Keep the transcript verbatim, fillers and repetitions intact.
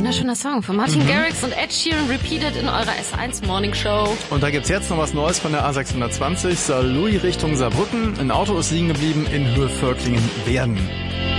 wunderschöner Song von Martin mhm. Garrix und Ed Sheeran, Repeated in eurer S eins Morning Show. Und da gibt's jetzt noch was Neues von der A sechshundertzwanzig, Saarlouis Richtung Saarbrücken. Ein Auto ist liegen geblieben in Höhe Völklingen-Werden.